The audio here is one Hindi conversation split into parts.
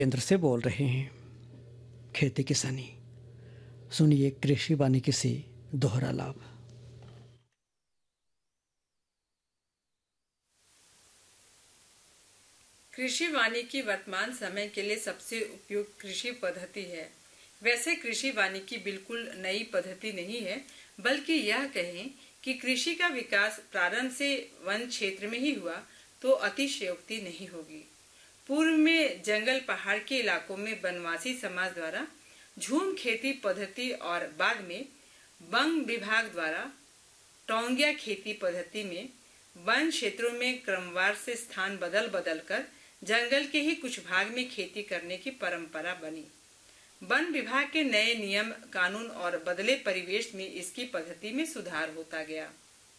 केंद्र से बोल रहे हैं। खेती किसानी सुनिए कृषि वानिकी से दोहरा लाभ। कृषि वानिकी वर्तमान समय के लिए सबसे उपयुक्त कृषि पद्धति है। वैसे कृषि वानिकी बिल्कुल नई पद्धति नहीं है, बल्कि यह कहें कि कृषि का विकास प्रारंभ से वन क्षेत्र में ही हुआ तो अतिशयोक्ति नहीं होगी। पूर्व में जंगल पहाड़ के इलाकों में वनवासी समाज द्वारा झूम खेती पद्धति और बाद में वन विभाग द्वारा टोंगिया खेती पद्धति में वन क्षेत्रों में क्रमवार से स्थान बदल कर जंगल के ही कुछ भाग में खेती करने की परंपरा बनी। वन विभाग के नए नियम कानून और बदले परिवेश में इसकी पद्धति में सुधार होता गया।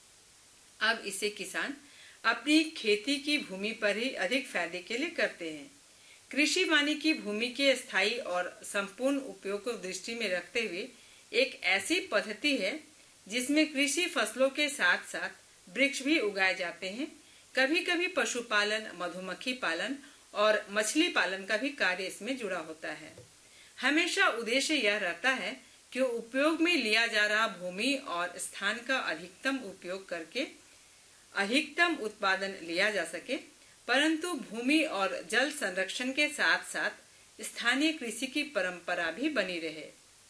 अब इसे किसान अपनी खेती की भूमि पर ही अधिक फायदे के लिए करते हैं। कृषि वानिकी भूमि के स्थायी और संपूर्ण उपयोग को दृष्टि में रखते हुए एक ऐसी पद्धति है जिसमें कृषि फसलों के साथ साथ वृक्ष भी उगाए जाते हैं। कभी कभी पशुपालन, मधुमक्खी पालन और मछली पालन का भी कार्य इसमें जुड़ा होता है। हमेशा उद्देश्य यह रहता है कि उपयोग में लिया जा रहा भूमि और स्थान का अधिकतम उपयोग करके अधिकतम उत्पादन लिया जा सके, परंतु भूमि और जल संरक्षण के साथ साथ स्थानीय कृषि की परंपरा भी बनी रहे।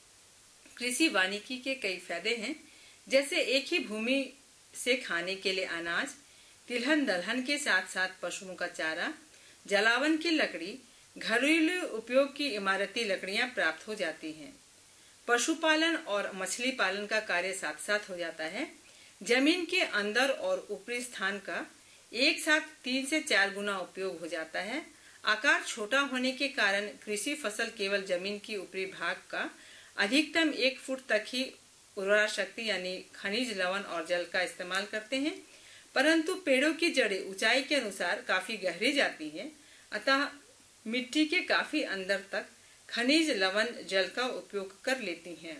कृषि वानिकी के कई फायदे हैं, जैसे एक ही भूमि से खाने के लिए अनाज, तिलहन दलहन के साथ साथ पशुओं का चारा, जलावन की लकड़ी, घरेलू उपयोग की इमारती लकड़ियां प्राप्त हो जाती हैं। पशुपालन और मछली पालन का कार्य साथ साथ हो जाता है। जमीन के अंदर और ऊपरी स्थान का एक साथ 3 से 4 गुना उपयोग हो जाता है। आकार छोटा होने के कारण कृषि फसल केवल जमीन की ऊपरी भाग का अधिकतम 1 फुट तक ही उर्वरा शक्ति यानी खनिज, लवण और जल का इस्तेमाल करते हैं, परंतु पेड़ों की जड़ें ऊंचाई के अनुसार काफी गहरी जाती है, अतः मिट्टी के काफी अंदर तक खनिज, लवण, जल का उपयोग कर लेती हैं।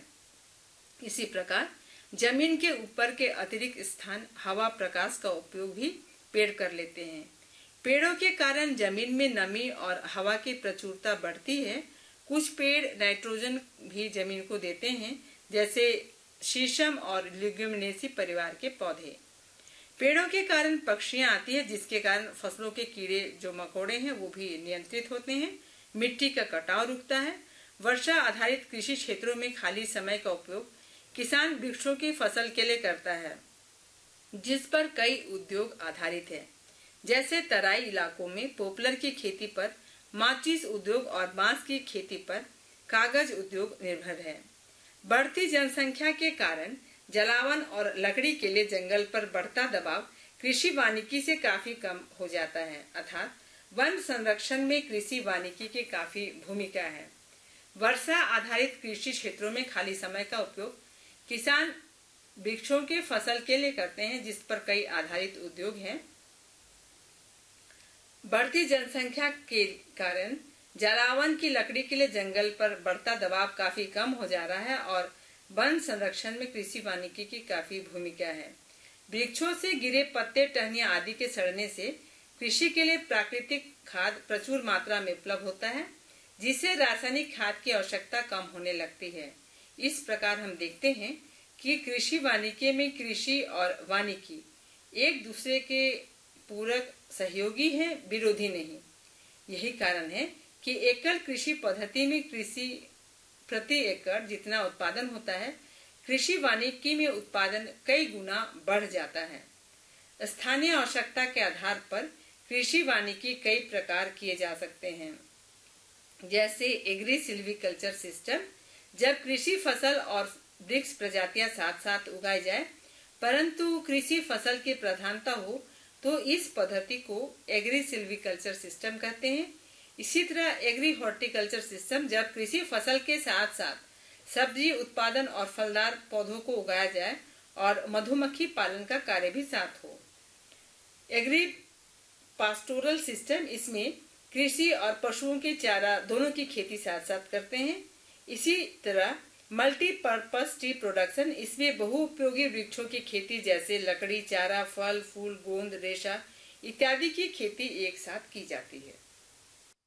इसी प्रकार जमीन के ऊपर के अतिरिक्त स्थान, हवा, प्रकाश का उपयोग भी पेड़ कर लेते हैं। पेड़ों के कारण जमीन में नमी और हवा की प्रचुरता बढ़ती है। कुछ पेड़ नाइट्रोजन भी जमीन को देते हैं, जैसे शीशम और ल्यूग्यूमिनेसी परिवार के पौधे। पेड़ों के कारण पक्षियां आती है, जिसके कारण फसलों के कीड़े जो मकोड़े हैं वो भी नियंत्रित होते हैं। मिट्टी का कटाव रुकता है। वर्षा आधारित कृषि क्षेत्रों में खाली समय का उपयोग किसान वृक्षों की फसल के लिए करता है, जिस पर कई उद्योग आधारित है। जैसे तराई इलाकों में पोपलर की खेती पर, माचिस उद्योग और बांस की खेती पर कागज उद्योग निर्भर है। बढ़ती जनसंख्या के कारण जलावन और लकड़ी के लिए जंगल पर बढ़ता दबाव कृषि वानिकी से काफी कम हो जाता है, अर्थात वन संरक्षण में कृषि वानिकी की काफी भूमिका है। वर्षा आधारित कृषि क्षेत्रों में खाली समय का उपयोग किसान वृक्षों के फसल के लिए करते हैं, जिस पर कई आधारित उद्योग हैं। बढ़ती जनसंख्या के कारण जलावन की लकड़ी के लिए जंगल पर बढ़ता दबाव काफी कम हो जा रहा है और वन संरक्षण में कृषि वानिकी की काफी भूमिका है। वृक्षों से गिरे पत्ते, टहनियां आदि के सड़ने से कृषि के लिए प्राकृतिक खाद प्रचुर मात्रा में उपलब्ध होता है, जिससे रासायनिक खाद की आवश्यकता कम होने लगती है। इस प्रकार हम देखते हैं कि कृषि वानिकी में कृषि और वानिकी एक दूसरे के पूरक सहयोगी हैं, विरोधी नहीं। यही कारण है कि एकल कृषि पद्धति में कृषि प्रति एकड़ जितना उत्पादन होता है, कृषि वानिकी में उत्पादन कई गुना बढ़ जाता है। स्थानीय आवश्यकता के आधार पर कृषि वानिकी कई प्रकार किए जा सकते हैं, जैसे एग्री सिल्वीकल्चर सिस्टम, जब कृषि फसल और वृक्ष प्रजातियां साथ साथ उगाई जाए, परंतु कृषि फसल की प्रधानता हो तो इस पद्धति को एग्री सिल्वीकल्चर सिस्टम कहते हैं। इसी तरह एग्री हॉर्टिकल्चर सिस्टम, जब कृषि फसल के साथ साथ सब्जी उत्पादन और फलदार पौधों को उगाया जाए और मधुमक्खी पालन का कार्य भी साथ हो। एग्री पास्टोरल सिस्टम, इसमें कृषि और पशुओं के चारा दोनों की खेती साथ साथ करते हैं। इसी तरह मल्टीपर्पज ट्री प्रोडक्शन, इसमें बहुउपयोगी वृक्षों की खेती जैसे लकड़ी, चारा, फल, फूल, गोंद, रेशा इत्यादि की खेती एक साथ की जाती है।